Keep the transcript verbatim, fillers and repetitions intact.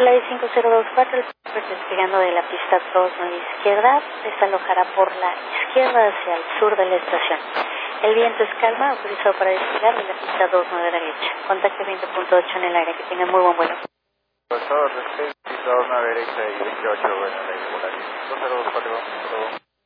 Nicolai cinco cero dos cuatro, el aeropuerto despegando de la pista dos nueve izquierda, desalojará por la izquierda hacia el sur de la estación. El viento es calma, autorizado para despegar de la pista dos nueve derecha. Contacto veinte punto ocho en el área, que tenga muy buen vuelo. Por favor, despegue, pista dos nueve derecha y veintiocho, bueno, la irregularidad. dos cero dos cuatro,